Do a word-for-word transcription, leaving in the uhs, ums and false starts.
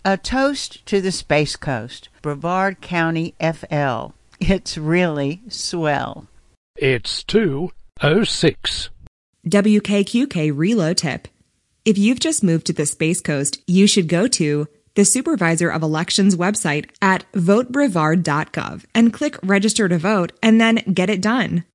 A toast to the Space Coast, Brevard County, F L. It's really swell. It's two oh six. W K Q K reload tip. If you've just moved to the Space Coast, you should go to the Supervisor of Elections website at vote brevard dot gov and click Register to Vote and then get it done.